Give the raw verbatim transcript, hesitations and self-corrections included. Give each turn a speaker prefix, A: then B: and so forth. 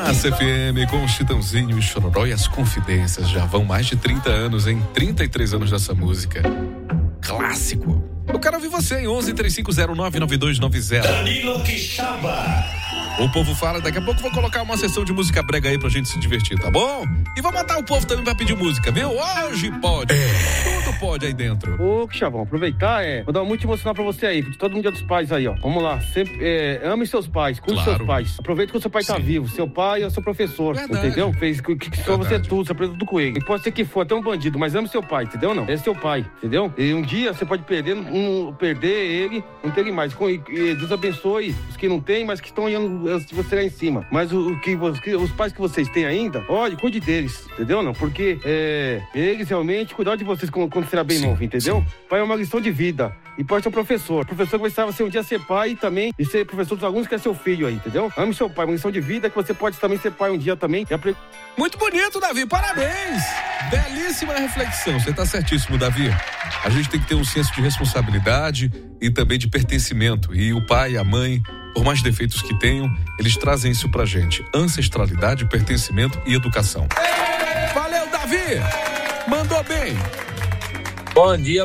A: Massa F M com o Chitãozinho e Chororó e as Confidências. Já vão mais de trinta anos, em trinta e três anos dessa música. Clássico. Eu quero ouvir você em onze, três cinco zero, nove nove dois nove zero.
B: Danilo Quixaba.
A: O povo fala, daqui a pouco eu vou colocar uma sessão de música brega aí pra gente se divertir, tá bom? E vou matar o povo também pra pedir música, viu? Hoje pode. É. Tudo pode aí dentro.
C: Ô, Quixabão, aproveitar, é, vou dar muito emocional pra você aí, de todo mundo dia dos pais aí, ó. Vamos lá, sempre, é, ame seus pais, cuide
A: Claro.
C: seus pais. Aproveita que o seu pai tá
A: Sim.
C: vivo, seu pai é o seu professor,
A: Verdade.
C: entendeu? Fez que, que só você é
A: Verdade.
C: tudo, você aprendeu tudo com ele. E pode ser que for até um bandido, mas ame seu pai, entendeu? Não, é seu pai, entendeu? E um dia você pode perder, um, perder ele, não ter ele mais. Com, e, e Deus abençoe os que não tem, mas que estão olhando você lá em cima. Mas o, o que, os, que os pais que vocês têm ainda, olha, cuide deles, entendeu? Não, porque é, eles realmente cuidar de vocês quando, quando será bem
A: Sim,
C: novo, entendeu?
A: sim.
C: Pai é uma lição de vida. E pode ser um professor. Professor que vai estar você um dia ser pai também e ser professor dos alunos que é seu filho aí, entendeu? Ame seu pai, uma lição de vida que você pode também ser pai um dia também. E apre...
A: Muito bonito, Davi, parabéns! Belíssima reflexão, você tá certíssimo, Davi. A gente tem que ter um senso de responsabilidade e também de pertencimento. E o pai e a mãe, por mais defeitos que tenham, eles trazem isso pra gente. Ancestralidade, pertencimento e educação. Valeu, Davi! Mandou bem!
D: Bom dia.